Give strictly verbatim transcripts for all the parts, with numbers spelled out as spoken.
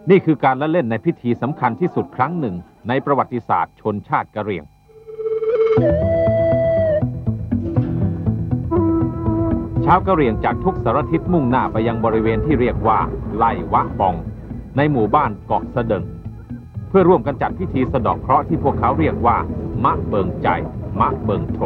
นี่คือการละเล่นในพิธีสำคัญที่สุดครั้งหนึ่งในประวัติศาสตร์ชนชาติกะเหรี่ยงชาวกะเหรี่ยงจากทุกสารทิศมุ่งหน้าไปยังบริเวณที่เรียกว่าไล่วะบองในหมู่บ้านเกาะสะเดิงเพื่อร่วมกันจัดพิธีสะเดาะเคราะห์ที่พวกเขาเรียกว่ามะเบิงใจมะเบิงโถ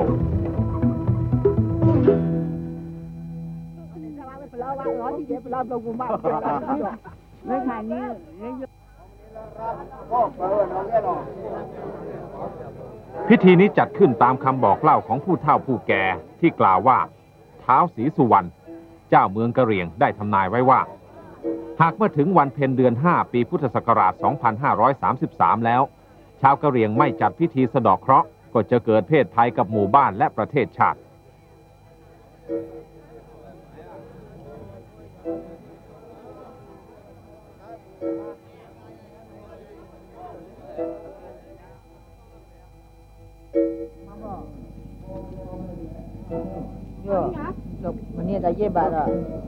พิธีนี้จัดขึ้นตามคำบอกเล่าของผู้เฒ่าผู้แก่ที่กล่าวว่าท้าวศรีสุวรรณเจ้าเมืองกะเหรี่ยงได้ทำนายไว้ว่าหากเมื่อถึงวันเพ็ญเดือนห้าปีพุทธศักราชสองพันห้าร้อยสามสิบสามแล้วชาวกะเหรี่ยงไม่จัดพิธีสะเดาะเคราะห์ก็จะเกิดเพศภัยกับหมู่บ้านและประเทศชาติวันนี้ได้เยอะบาทอ่ะ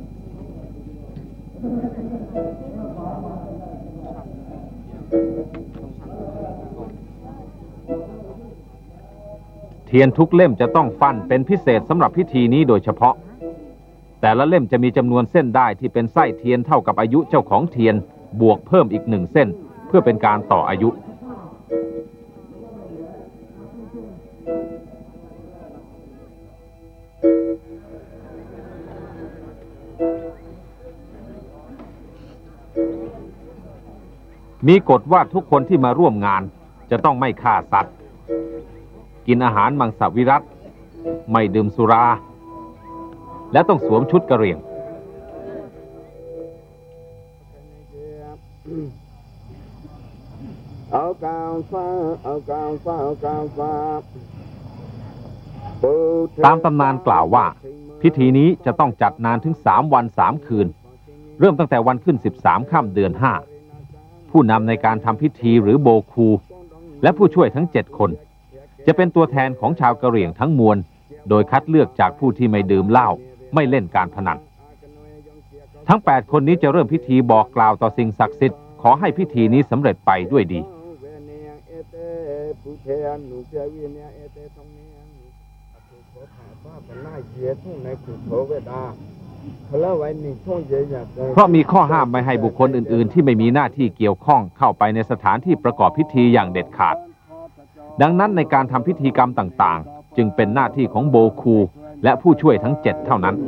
เทียนทุกเล่มจะต้องฟันเป็นพิเศษสำหรับพิธีนี้โดยเฉพาะแต่ละเล่มจะมีจำนวนเส้นได้ที่เป็นไส้เทียนเท่ากับอายุเจ้าของเทียนบวกเพิ่มอีกหนึ่งเส้นเพื่อเป็นการต่ออายุมีกฎว่าทุกคนที่มาร่วมงานจะต้องไม่ฆ่าสัตว์กินอาหารมังสวิรัติไม่ดื่มสุราและต้องสวมชุดกะเหรี่ยงตามตำนานกล่าวว่าพิธีนี้จะต้องจัดนานถึงสามวันสามคืนเริ่มตั้งแต่วันขึ้นสิบสามค่ำเดือนห้าผู้นำในการทำพิธีหรือโบคูและผู้ช่วยทั้งเจ็ดคนจะเป็นตัวแทนของชาวกะเหรี่ยงทั้งมวลโดยคัดเลือกจากผู้ที่ไม่ดื่มเหล้าไม่เล่นการพนันทั้งแปดคนนี้จะเริ่มพิธีบอกกล่าวต่อสิ่งศักดิ์สิทธิ์ขอให้พิธีนี้สำเร็จไปด้วยดีเพราะมีข้อห้ามไม่ให้บุคคลอื่นๆที่ไม่มีหน้าที่เกี่ยวข้องเข้าไปในสถานที่ประกอบพิธีอย่างเด็ดขาดดังนั้นในการทำพิธีกรรมต่างๆจึงเป็นหน้าที่ของโบคูและผู้ช่วยทั้งเจ็ดเท่านั้น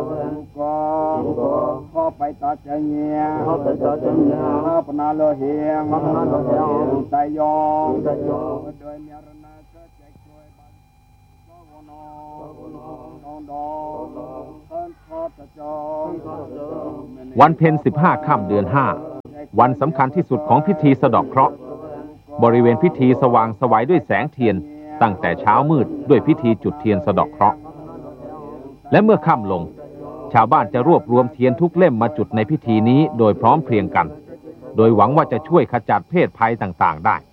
วันเพ็ญสิบห้าค่ำเดือนห้าวันสำคัญที่สุดของพิธีสะเดาะเคราะห์บริเวณพิธีสว่างไสวด้วยแสงเทียนตั้งแต่เช้ามืดด้วยพิธีจุดเทียนสะเดาะเคราะห์และเมื่อค่ำลงชาวบ้านจะรวบรวมเทียนทุกเล่มมาจุดในพิธีนี้โดยพร้อมเพรียงกันโดยหวังว่าจะช่วยขจัดเพศภัยต่างๆได้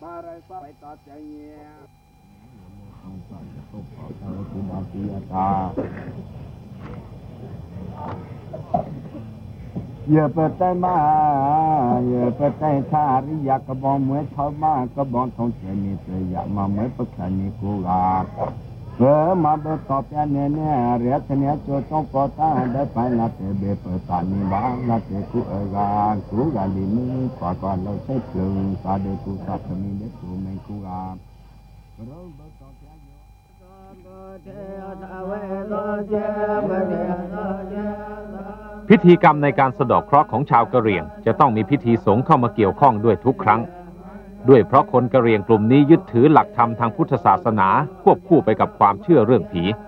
เยอะเปิดใจมาเยอะเปิดใจชาริยากระบองเหมือนเขามากระบองทองเจมีเสียมาเหมือนประคันมีกูกาเออมาเบิดตอบแทนเนี่ยเนี่ยเรียกเนี่ยโจทย์ต้องปอตาได้ไปลาเตเบเปิดตานีบ้างลาเตกูเอรานกูกาดีมือก่อนก่อนเราใช้เพลิงตาเดกูสัตมีเด็กกูไม่กูกาเราเบิดตอบแทนพิธีกรรมในการสะเดาะเคราะห์ของชาวกะเหรี่ยงจะต้องมีพิธีสงฆ์เข้ามาเกี่ยวข้องด้วยทุกครั้งด้วยเพราะคนกะเหรี่ยงกลุ่มนี้ยึดถือหลักธรรมทางพุทธศาสนาควบคู่ไปกับความเชื่อเรื่องผี